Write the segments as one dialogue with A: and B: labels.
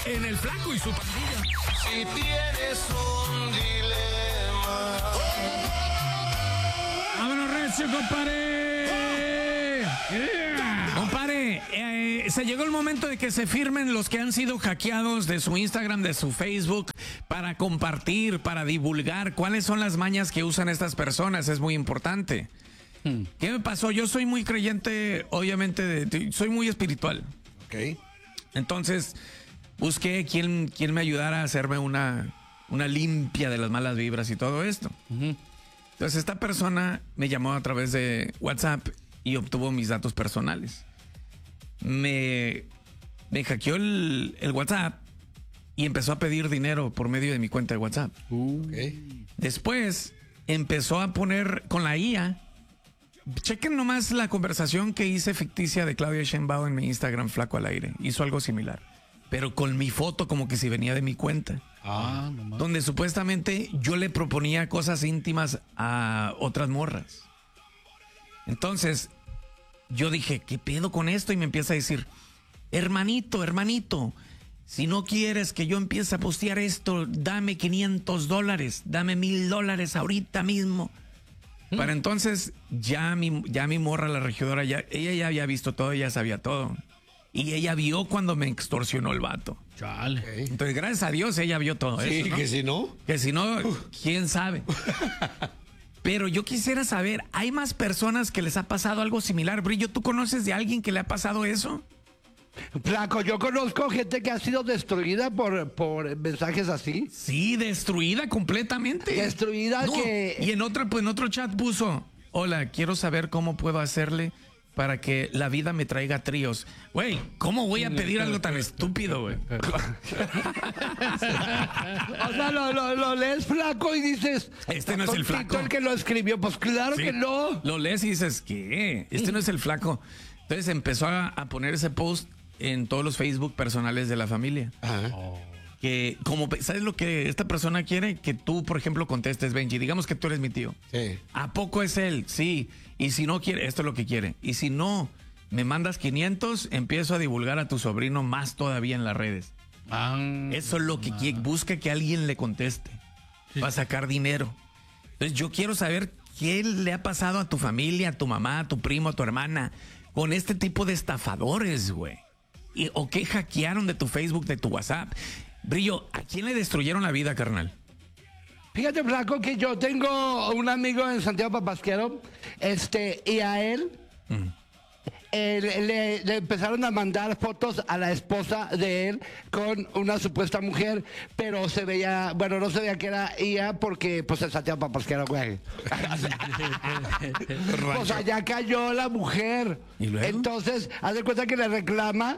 A: en El Flaco y su Pandilla.
B: Si tienes un dilema.
A: ¡Vámonos, recio, compadre! Yeah. Compadre, se llegó el momento de que se firmen los que han sido hackeados de su Instagram, de su Facebook, para compartir, para divulgar cuáles son las mañas que usan estas personas. Es muy importante. ¿Qué me pasó? Yo soy muy creyente, obviamente, soy muy espiritual.
C: Ok.
A: Entonces, busqué quién me ayudara a hacerme una limpia de las malas vibras y todo esto. Entonces, esta persona me llamó a través de WhatsApp y obtuvo mis datos personales. Me hackeó el WhatsApp y empezó a pedir dinero por medio de mi cuenta de WhatsApp.
C: Okay.
A: Después, empezó a poner con la IA. Chequen nomás la conversación que hice ficticia de Claudia Sheinbaum en mi Instagram, Flaco al Aire. Hizo algo similar, pero con mi foto como que si venía de mi cuenta.
D: Nomás.
A: Donde supuestamente yo le proponía cosas íntimas a otras morras. Entonces, yo dije, ¿qué pedo con esto? Y me empieza a decir, hermanito, si no quieres que yo empiece a postear esto, dame $500, dame $1,000 ahorita mismo. Para entonces, ya mi morra, la regidora, ella ya había visto todo, ella sabía todo. Y ella vio cuando me extorsionó el vato.
D: Chale.
C: Okay.
A: Entonces, gracias a Dios, ella vio todo
C: Sí,
A: eso, ¿no?
C: que si no.
A: Que si no, quién sabe. Pero yo quisiera saber, ¿hay más personas que les ha pasado algo similar? Brillo, ¿tú conoces de alguien que le ha pasado eso?
E: Flaco, yo conozco gente que ha sido destruida por mensajes así.
A: Sí, destruida completamente.
E: Destruida que...
A: Y en otro chat puso, hola, quiero saber cómo puedo hacerle para que la vida me traiga tríos. Güey, ¿cómo voy a pedir algo tan estúpido, güey?
E: O sea, lo lees, Flaco, y dices...
A: Este no es el Flaco.
E: El que lo escribió, pues claro
A: Sí,
E: que no.
A: Lo lees y dices, ¿qué? Este no es el Flaco. Entonces empezó a poner ese post en todos los Facebook personales de la familia.
C: Ajá.
A: Que, como, ¿sabes lo que esta persona quiere? Que tú, por ejemplo, contestes, Benji. Digamos que tú eres mi tío.
C: Sí.
A: ¿A poco es él? Sí. Y si no quiere, esto es lo que quiere. Y si no, me mandas 500, empiezo a divulgar a tu sobrino más todavía en las redes. Eso es lo que busca que alguien le conteste. Va a sacar dinero. Entonces yo quiero saber qué le ha pasado a tu familia, a tu mamá, a tu primo, a tu hermana, con este tipo de estafadores, güey. ¿O qué hackearon de tu Facebook, de tu WhatsApp? Brillo, ¿a quién le destruyeron la vida, carnal?
E: Fíjate, Flaco, que yo tengo un amigo en Santiago Papasquiaro, y a él... Le empezaron a mandar fotos a la esposa de él con una supuesta mujer, pero se veía, bueno, no se veía que era ella porque pues el Santiago Papasquiaro, güey. O sea, ya cayó la mujer.
A: ¿Y luego?
E: Entonces, haz de cuenta que le reclama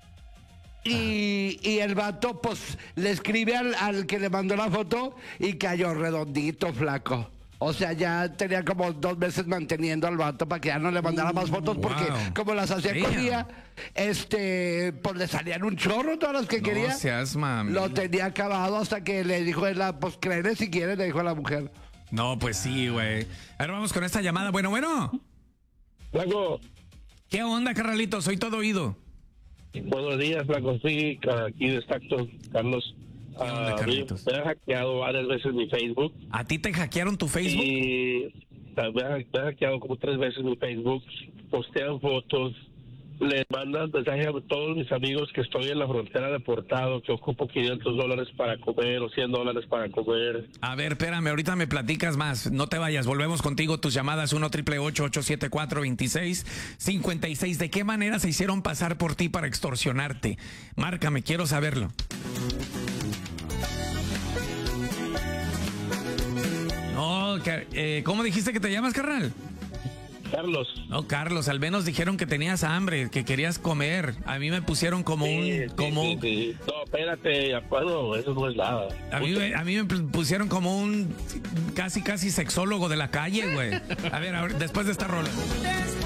E: y el vato pues le escribe al que le mandó la foto y cayó redondito, Flaco. O sea, ya tenía como 2 meses manteniendo al vato para que ya no le mandara más fotos porque como las hacía con ella, pues le salían un chorro todas las que quería.
A: No seas mami.
E: Lo tenía acabado hasta que le dijo él, pues créele si quieres, le dijo a la mujer.
A: No, pues sí, güey. A ver, vamos con esta llamada. Bueno.
F: Flaco,
A: ¿Qué onda, carnalito? Soy todo oído.
F: buenos días, Flaco. Sí, aquí destacto, Carlos.
A: ¿Qué onda, Carlitos?
F: Me han hackeado varias veces mi Facebook.
A: ¿A ti te hackearon tu Facebook?
F: Y me han hackeado como 3 veces mi Facebook. Postean fotos. Le mandan mensajes a todos mis amigos que estoy en la frontera deportado, que ocupo $500 para comer o $100 para comer.
A: A ver, espérame, ahorita me platicas más. No te vayas, volvemos contigo. Tus llamadas 1-888-874-2656. ¿De qué manera se hicieron pasar por ti para extorsionarte? Márcame, quiero saberlo. No, ¿cómo dijiste que te llamas, carnal?
F: Carlos.
A: No, Carlos, al menos dijeron que tenías hambre, que querías comer. A mí me pusieron como
F: Sí. No, espérate, bueno, eso no es nada.
A: A mí me pusieron como un casi sexólogo de la calle, güey. A ver, después de esta rola.